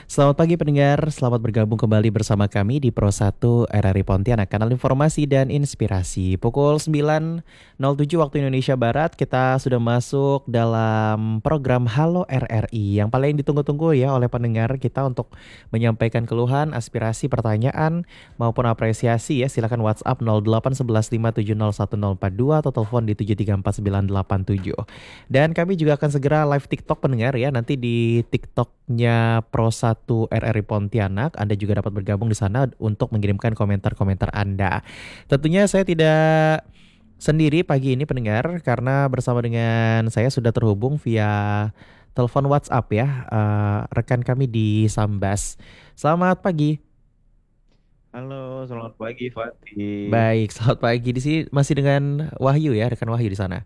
Selamat pagi pendengar, selamat bergabung kembali bersama kami di Pro 1 RRI Pontianak, kanal informasi dan inspirasi. Pukul 9.07 waktu Indonesia Barat, kita sudah masuk dalam program Halo RRI yang paling ditunggu-tunggu ya oleh pendengar kita untuk menyampaikan keluhan, aspirasi, pertanyaan maupun apresiasi ya. Silakan WhatsApp 0811570142 atau telepon di 7349987. Dan kami juga akan segera live TikTok pendengar ya. Nanti di TikToknya Pro 1 RRI Pontianak, Anda juga dapat bergabung di sana untuk mengirimkan komentar-komentar Anda. Tentunya saya tidak sendiri pagi ini pendengar, karena bersama dengan saya sudah terhubung via telepon WhatsApp ya, rekan kami di Sambas. Selamat pagi. Halo, selamat pagi Fatih. Baik, selamat pagi. Di sini masih dengan Wahyu ya, rekan Wahyu di sana.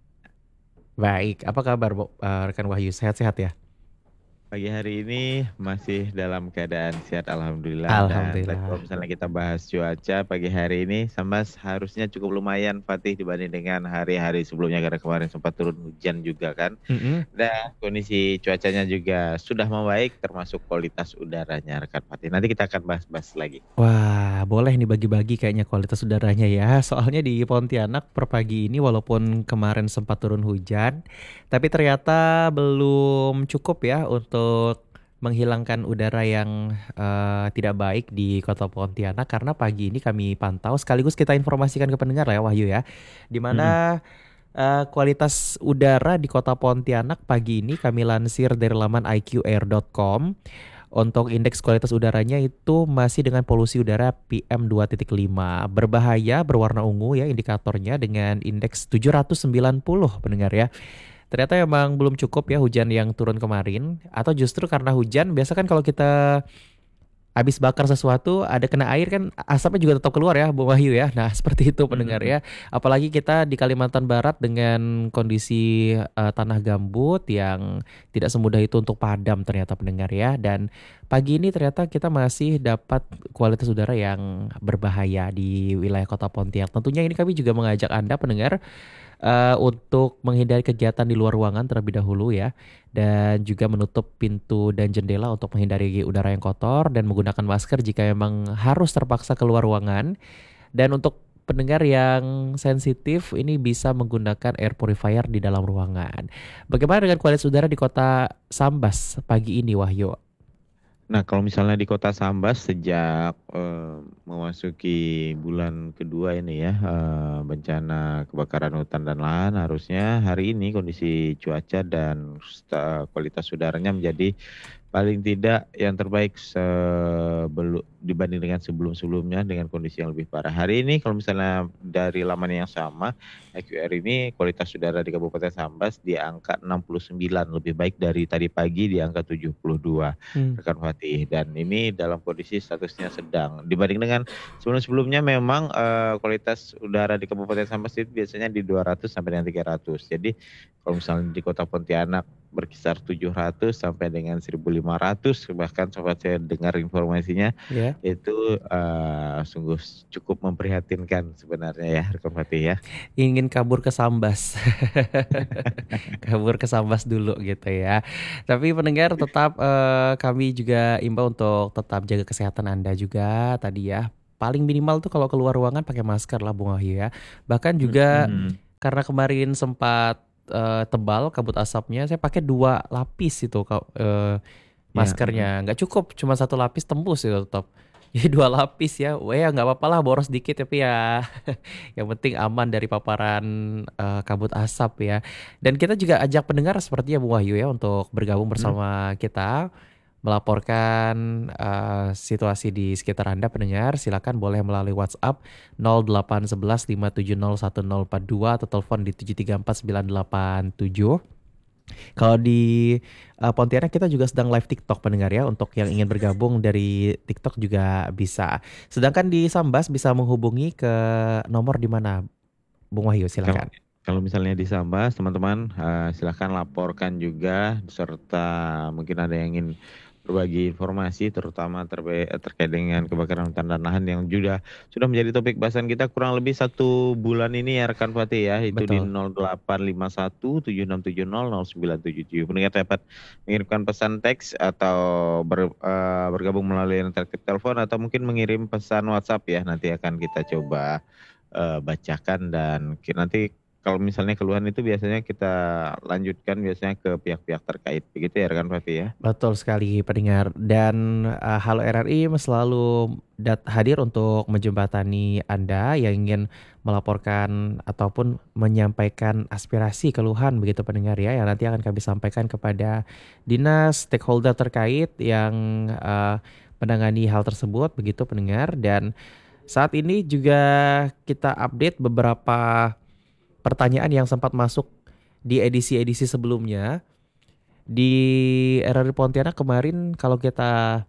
Baik, apa kabar rekan Wahyu? Sehat-sehat ya? Pagi hari ini masih dalam keadaan sehat Alhamdulillah. Dan tadi kalau Alhamdulillah. misalnya kita bahas cuaca pagi hari ini, Sambas harusnya cukup lumayan Fatih dibanding dengan hari-hari sebelumnya karena kemarin sempat turun hujan juga kan. Mm-mm. Dan kondisi cuacanya juga sudah membaik termasuk kualitas udaranya rekan Fatih. Nanti kita akan bahas-bahas lagi. Wah, boleh nih bagi-bagi kayaknya kualitas udaranya ya. Soalnya di Pontianak per pagi ini walaupun kemarin sempat turun hujan, tapi ternyata belum cukup ya untuk menghilangkan udara yang tidak baik di Kota Pontianak, karena pagi ini kami pantau sekaligus kita informasikan ke pendengar lah ya Wahyu ya. Di Mm-mm. mana kualitas udara di Kota Pontianak pagi ini kami lansir dari laman iqair.com. Untuk indeks kualitas udaranya itu masih dengan polusi udara PM2.5. Berbahaya berwarna ungu ya indikatornya dengan indeks 790 pendengar ya. Ternyata emang belum cukup ya hujan yang turun kemarin. Atau justru karena hujan, biasa kan kalau kita habis bakar sesuatu ada kena air kan asapnya juga tetap keluar ya Bung Wahyu ya. Nah seperti itu pendengar Mm-mm. ya. Apalagi kita di Kalimantan Barat dengan kondisi tanah gambut yang tidak semudah itu untuk padam ternyata pendengar ya. Dan pagi ini ternyata kita masih dapat kualitas udara yang berbahaya di wilayah Kota Pontianak. Tentunya ini kami juga mengajak Anda pendengar untuk menghindari kegiatan di luar ruangan terlebih dahulu ya, dan juga menutup pintu dan jendela untuk menghindari udara yang kotor dan menggunakan masker jika memang harus terpaksa keluar ruangan. Dan untuk pendengar yang sensitif ini bisa menggunakan air purifier di dalam ruangan. Bagaimana dengan kualitas udara di kota Sambas pagi ini Wahyu? Nah, kalau misalnya di Kota Sambas sejak memasuki bulan kedua ini ya, bencana kebakaran hutan dan lahan, harusnya hari ini kondisi cuaca dan kualitas udaranya menjadi paling tidak yang terbaik dibanding dengan sebelum-sebelumnya dengan kondisi yang lebih parah. Hari ini kalau misalnya dari laman yang sama, IQR ini kualitas udara di Kabupaten Sambas di angka 69, lebih baik dari tadi pagi di angka 72 Hmm. rekan Fatih. Dan ini dalam kondisi statusnya sedang. Dibanding dengan sebelum-sebelumnya memang kualitas udara di Kabupaten Sambas itu biasanya di 200 sampai dengan 300. Jadi kalau misalnya di Kota Pontianak berkisar 700 sampai dengan 1.500, bahkan sobat saya dengar informasinya Ya. itu sungguh cukup memprihatinkan sebenarnya ya rekan Fatih ya. Ingin kabur ke Sambas. Kabur ke Sambas dulu gitu ya. Tapi pendengar tetap kami juga imbau untuk tetap jaga kesehatan Anda juga tadi ya. Paling minimal tuh kalau keluar ruangan pakai masker lah Bung Wahyu ya. Bahkan juga Mm-mm. karena kemarin sempat tebal kabut asapnya, saya pakai 2 lapis itu Ya, maskernya. Nggak cukup, cuma 1 lapis tembus itu tetap. Jadi 2 lapis ya. Wah ya nggak apa-apa lah boros dikit tapi ya yang penting aman dari paparan kabut asap ya. Dan kita juga ajak pendengar sepertinya Bu Wahyu ya untuk bergabung mm, bersama kita melaporkan situasi di sekitar Anda pendengar. Silakan boleh melalui WhatsApp 0811570142 atau telepon di 7349987. Kalau di Pontianak kita juga sedang live TikTok pendengar ya. Untuk yang ingin bergabung dari TikTok juga bisa. Sedangkan di Sambas bisa menghubungi ke nomor di mana Bung Wahyu kalau silakan. Kalau misalnya di Sambas, teman-teman silahkan laporkan juga, serta mungkin ada yang ingin berbagi informasi, terutama terkait dengan kebakaran hutan dan lahan yang juga sudah menjadi topik bahasan kita kurang lebih 1 bulan ini ya rekan Fatih ya, itu di Betul. 0851 7670 0977. Pendengar dapat mengirimkan pesan teks atau bergabung melalui telepon atau mungkin mengirim pesan WhatsApp ya, nanti akan kita coba bacakan dan nanti kalau misalnya keluhan itu biasanya kita lanjutkan biasanya ke pihak-pihak terkait. Begitu ya rekan Fatih ya? Betul sekali pendengar dan Halo RRI selalu hadir untuk menjembatani Anda yang ingin melaporkan ataupun menyampaikan aspirasi keluhan begitu pendengar ya yang nanti akan kami sampaikan kepada dinas stakeholder terkait yang menangani hal tersebut begitu pendengar dan saat ini juga kita update beberapa pertanyaan yang sempat masuk di edisi-edisi sebelumnya. Di RRI Pontianak kemarin kalau kita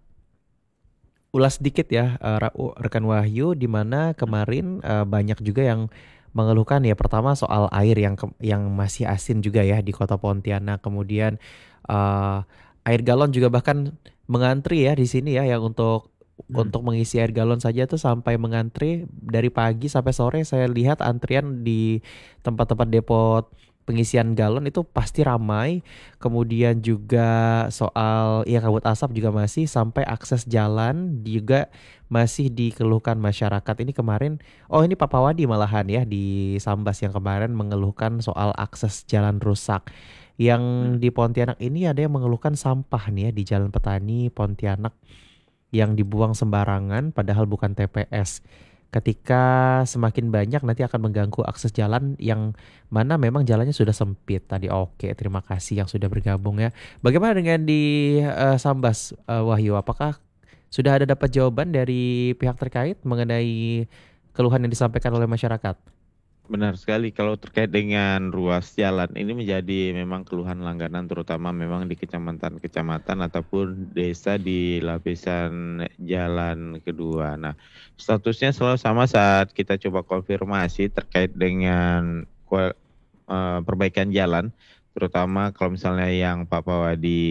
ulas sedikit ya rekan Wahyu di mana kemarin banyak juga yang mengeluhkan ya pertama soal air yang masih asin juga ya di Kota Pontianak. Kemudian eh, air galon juga bahkan mengantri ya di sini ya yang untuk mengisi air galon saja tuh sampai mengantri dari pagi sampai sore saya lihat antrian di tempat-tempat depot pengisian galon itu pasti ramai. Kemudian juga soal ya kabut asap juga masih sampai akses jalan juga masih dikeluhkan masyarakat. Ini kemarin oh ini Pak Pawadi malahan ya di Sambas yang kemarin mengeluhkan soal akses jalan rusak. Yang di Pontianak ini ada yang mengeluhkan sampah nih ya di Jalan Petani Pontianak yang dibuang sembarangan padahal bukan TPS. Ketika semakin banyak nanti akan mengganggu akses jalan yang mana memang jalannya sudah sempit tadi. Oke, terima kasih yang sudah bergabung ya. Bagaimana dengan di Sambas Wahyu? Apakah sudah ada dapat jawaban dari pihak terkait mengenai keluhan yang disampaikan oleh masyarakat? Benar sekali kalau terkait dengan ruas jalan ini menjadi memang keluhan langganan terutama memang di kecamatan ataupun desa di lapisan jalan kedua. Nah, statusnya selalu sama saat kita coba konfirmasi terkait dengan perbaikan jalan, terutama kalau misalnya yang Pak Pawadi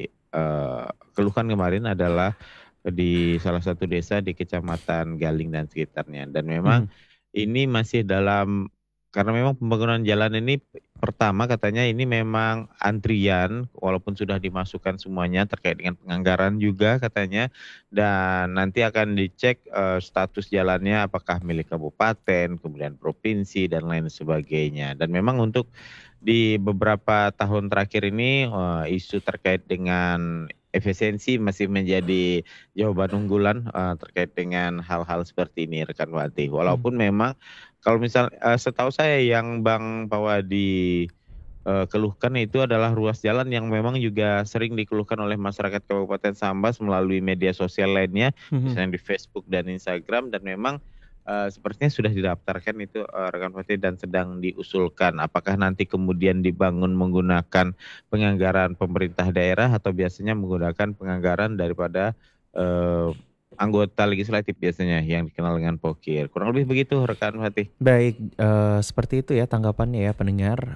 keluhkan kemarin adalah di salah satu desa di Kecamatan Galing dan sekitarnya. Dan memang Mhm. ini masih karena memang pembangunan jalan ini pertama katanya ini memang antrian walaupun sudah dimasukkan semuanya terkait dengan penganggaran juga katanya dan nanti akan dicek status jalannya apakah milik kabupaten, kemudian provinsi dan lain sebagainya. Dan memang untuk di beberapa tahun terakhir ini isu terkait dengan efisiensi masih menjadi jawaban unggulan terkait dengan hal-hal seperti ini rekan Wati. Mhm. Walaupun memang kalau misal setahu saya yang Bang Pawadi keluhkan itu adalah ruas jalan yang memang juga sering dikeluhkan oleh masyarakat Kabupaten Sambas melalui media sosial lainnya, Mhm. misalnya di Facebook dan Instagram dan memang sepertinya sudah didaftarkan itu rekan Fatih dan sedang diusulkan. Apakah nanti kemudian dibangun menggunakan penganggaran pemerintah daerah atau biasanya menggunakan penganggaran daripada eh, anggota legislatif biasanya yang dikenal dengan pokir. Kurang lebih begitu rekan Fatih. Baik, seperti itu ya tanggapannya ya pendengar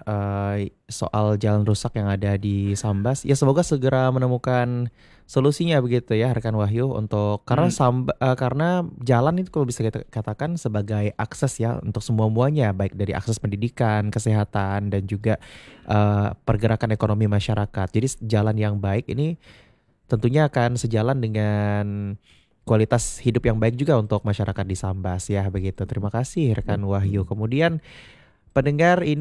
soal jalan rusak yang ada di Sambas. Ya semoga segera menemukan solusinya begitu ya rekan Wahyu untuk karena Hmm. karena jalan itu kalau bisa kita katakan sebagai akses ya untuk semua-muanya baik dari akses pendidikan, kesehatan dan juga pergerakan ekonomi masyarakat. Jadi jalan yang baik ini tentunya akan sejalan dengan kualitas hidup yang baik juga untuk masyarakat di Sambas ya begitu. Terima kasih rekan Wahyu. Kemudian pendengar ini